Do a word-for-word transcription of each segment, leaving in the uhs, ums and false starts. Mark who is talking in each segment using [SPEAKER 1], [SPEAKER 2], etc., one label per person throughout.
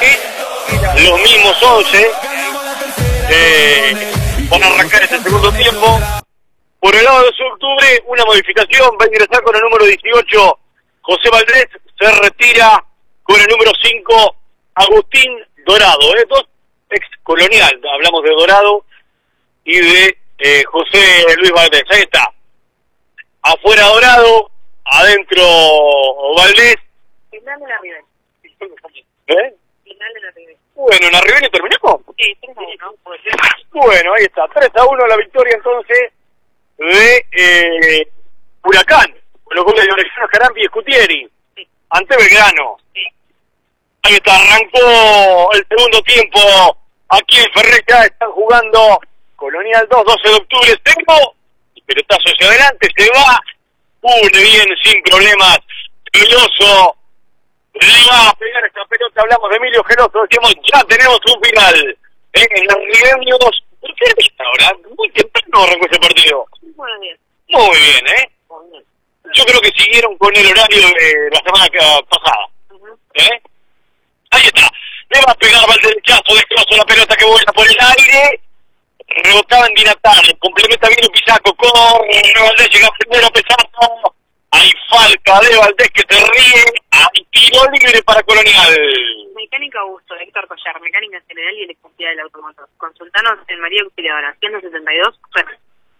[SPEAKER 1] los mismos once eh, van a arrancar este segundo tiempo. Por el lado de dos de octubre, una modificación, va a ingresar con el número dieciocho José Valdés, se retira con el número cinco Agustín Dorado, ¿eh? Dos ex colonial, hablamos de Dorado y de eh, José Luis Valdés, ahí está. Afuera Dorado, adentro Valdés.
[SPEAKER 2] Final de la Ribera.
[SPEAKER 1] ¿Eh?
[SPEAKER 2] Final de la Ribera.
[SPEAKER 1] Bueno, ¿en la Ribera terminamos?
[SPEAKER 2] Sí, tres a uno, puede ser.
[SPEAKER 1] Bueno, ahí está, tres a uno la victoria entonces de eh, Huracán, con los goles de Orellano, Carampi y Scutieri,
[SPEAKER 2] Sí.
[SPEAKER 1] ante Belgrano.
[SPEAKER 2] Sí.
[SPEAKER 1] Ahí está, arrancó el segundo tiempo, aquí en Ferrer ya están jugando Colonial dos, doce de octubre, tengo, y pelotazo hacia adelante, se va, une bien, sin problemas, Geloso, le va a pegar esta pelota, hablamos de Emilio Geloso, decimos, ya tenemos un final, ¿eh? En los ribeños, ¿por qué está ahora? Muy temprano arrancó ese partido.
[SPEAKER 2] Muy bien.
[SPEAKER 1] Muy bien, ¿eh?
[SPEAKER 2] Muy bien.
[SPEAKER 1] Yo creo que siguieron con el horario de la semana pasada,
[SPEAKER 2] Uh-huh.
[SPEAKER 1] ¿eh? Ahí está, le va a pegar Valderechazo, destrozo la pelota que vuela por el aire, rebotaba en Dinatale, complementa bien el Pisaco, corre, Valdés llega primero a Pesazo, hay falta de Valdés que se ríe, hay tiro libre para Colonial.
[SPEAKER 2] Mecánica Augusto, Héctor Collar, mecánica general y electricidad del automotor. Consultanos en María Auxiliadora, ciento setenta y dos, Ferrer.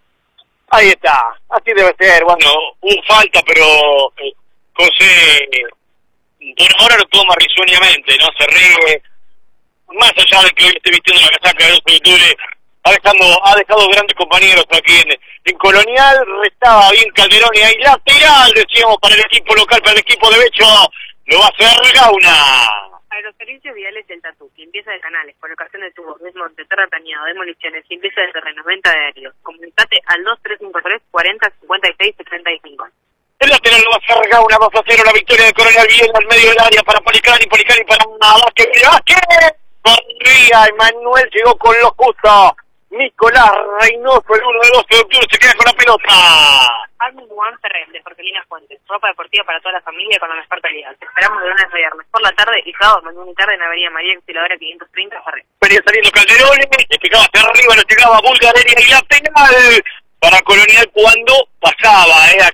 [SPEAKER 1] Ahí está, así debe ser, bueno, hubo falta, pero eh, José, por ahora lo toma risueñamente, ¿no? Se ríe, más allá de que hoy esté vistiendo la casaca de dos de octubre, ha dejado, ha dejado grandes compañeros aquí en, en Colonial, restaba bien Calderón y ahí lateral, decíamos, para el equipo local, para el equipo de Becho, lo va a hacer Gauna.
[SPEAKER 2] Aeroservicios viales del Tatú, limpieza de canales, colocación de tubos, desmonte, terraplaneado, demoliciones, limpieza de terrenos, venta de aéreos. Comunicate al dos tres cinco tres, cuarenta, cincuenta y seis, setenta y cinco.
[SPEAKER 1] El lateral lo va a hacer Gauna, dos a cero, la victoria de Colonial bien al medio del área para Policani, Policani para Vázquez, Vázquez, corría, Emanuel llegó con los justos. Nicolás Reynoso, el uno de doce de octubre, se queda con la pelota.
[SPEAKER 2] Alvin Juan Ferrer, de Jorgelina Fuentes. Ropa deportiva para toda la familia con la mejor calidad. Te esperamos de lunes a viernes por la tarde y sábado, mañana y tarde en Avenida María Auxiliadora quinientos treinta, Ferrer.
[SPEAKER 1] Venía saliendo Calderón, le pegaba hacia arriba, lo llegaba Bulgaria y la penal para Colonial cuando pasaba, eh.